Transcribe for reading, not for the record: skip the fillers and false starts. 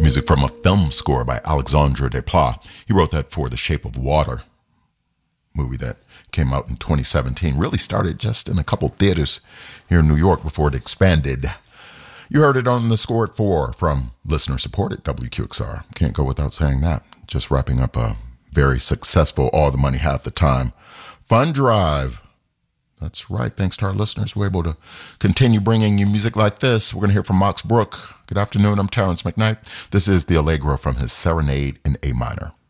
Music from a film score by Alexandre Desplat. He wrote that for The Shape of Water, movie that came out in 2017. Really started just in a couple theaters here in New York before it expanded. You heard it on the score at 4 from listener support at WQXR. Can't go without saying that. Just wrapping up a very successful All the Money Half the Time fund drive. That's right. Thanks to our listeners, we're able to continue bringing you music like this. We're going to hear from Max Brook. Good afternoon. I'm Terrence McKnight. This is the Allegro from his Serenade in A minor.